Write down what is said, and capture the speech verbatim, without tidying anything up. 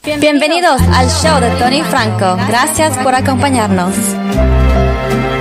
Bienvenidos al show de Tony Franco. Gracias por acompañarnos.